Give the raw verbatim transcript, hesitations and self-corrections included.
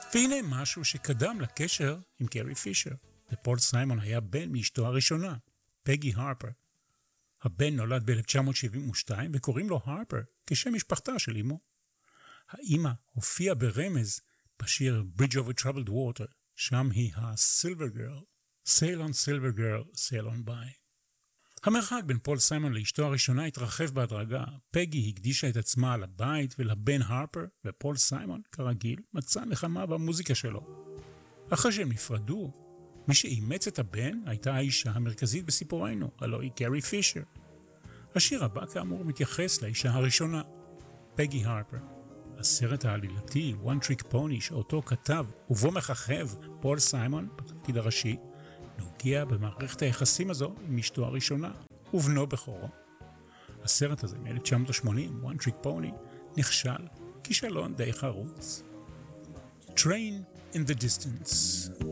והנה משהו שקדם לקשר עם קרי פישר. לפול סיימון היה בן מאשתו הראשונה, פגי הרפר. הבן נולד ב-אלף תשע מאות שבעים ושתיים וקוראים לו הרפר, כשם משפחתה של אמו. האמא הופיעה ברמז בשיר Bridge over Troubled Water, שם היא ה-Silver Girl. Sail on Silver Girl, sail on by. המרחק בין פול סיימון לאשתו הראשונה התרחב בהדרגה. פגי הקדישה את עצמה לבית ולבן הרפר, ופול סיימון, כרגיל, מצא נחמה במוזיקה שלו. אחרי שהם נפרדו, מי שאימץ את הבן הייתה האישה המרכזית בסיפורנו, הלוא היא קרי פישר. השיר הבא כאמור מתייחס לאישה הראשונה, פגי הרפר. הסרט העלילתי One Trick Pony שאותו כתב ובו מככב פול סיימון בתפקיד הראשי, נוגע במערכת היחסים הזו עם אשתו הראשונה ובנו בכורו. הסרט הזה מ-אלף תשע מאות שמונים, One Trick Pony, נכשל כישלון די חרוץ. Train in the Distance.